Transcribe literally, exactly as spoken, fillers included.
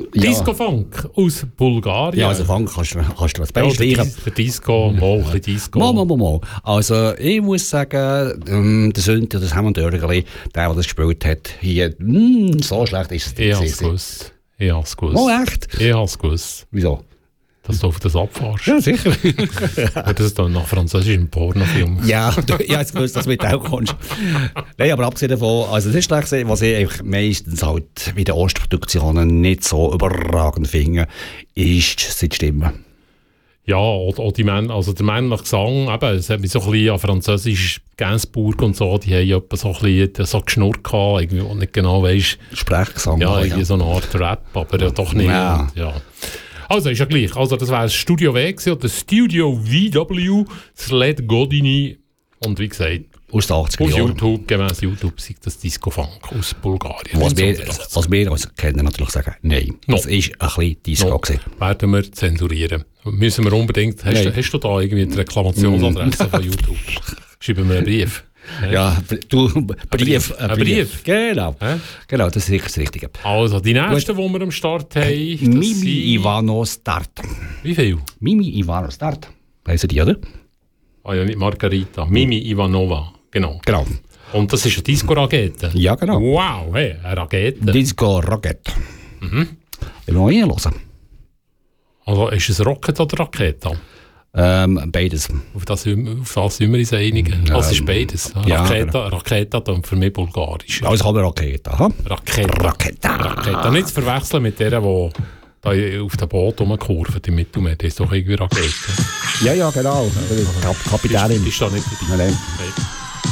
Ja. Disco-Funk aus Bulgarien. Ja, also Funk kannst du, kannst du was Ja, beistreichen. der Disco, mal ein bisschen Disco. Mal, mal, mal, mal. Also, ich muss sagen, ähm, der Sünder, das Hammond Dörgeli, der, der das gespielt hat, hier, mh, so schlecht ist es Ich habe es gewesen. gewusst. Ich habe es gewusst. Oh, echt? Ich habe es gewusst. Wieso? Dass du auf das abfährst. Ja, sicher. Oder das dann nach französischem Pornofilm. Ja, du, ich habe gewusst, dass du mit auch kommst. Nein, aber abgesehen davon, also das ist schlecht, was ich eigentlich meistens halt bei den Ostproduktionen nicht so überragend finde, ist die Stimme. Ja, auch, auch die Männer, also der männliche Gesang, eben, es hat mich so ein bisschen an Französisch, Gainsbourg und so, die haben etwa so ein bisschen so geschnurrt gehabt, irgendwie, wo nicht genau weisst. Sprechgesang. Ja, irgendwie so eine Art Rap, aber ja doch nicht. Ja. Und, ja. Also, ist ja gleich. Also, das wäre Studio W gewesen, oder Studio V W, Sled Godini. Und wie gesagt, Aus den achtziger auf Jahren. YouTube, gemäss YouTube, sagt das Disco-Funk aus Bulgarien. Was wir, was wir uns kennen, natürlich sagen, nein. No. Das war ein bisschen Disco. No. gewesen. Werden wir zensurieren. Müssen wir unbedingt. Hast, du, Nein. hast du da irgendwie die Reklamationsadresse von YouTube? Schreiben wir einen Brief. Ja, du, Brief. Ein Brief. Genau. Hä? Genau, das ist sicher das Richtige. Also, die nächsten, die wir am Start haben, das Mimi sind- Ivano Start. Wie viel? Mimi Ivano Start. Weißt du die, oder? Ah ja, nicht Margarita. Mimi Ivanova. Genau. Genau. Und das ist eine Disco-Rakete. Ja, genau. Wow, hey, eine Rakete. Disco Rocket. Mhm. Ich will noch reinhören. Also ist es Rocket oder Rakete? Ähm, beides. Auf das, auf das sind wir uns einig. Was ist beides? ja, Rakete, genau. Rakete dann für mich bulgarisch. Alles haben wir Rakete. Ha? Rakete. Rakete. Rakete. Nicht zu verwechseln mit der, die da auf dem Boot rumkurven im Mittelmeer. Das ist doch irgendwie Rakete. Ja, ja, genau. Kap Kapitänin. Ist da nicht dabei? Nein, nein. Nein.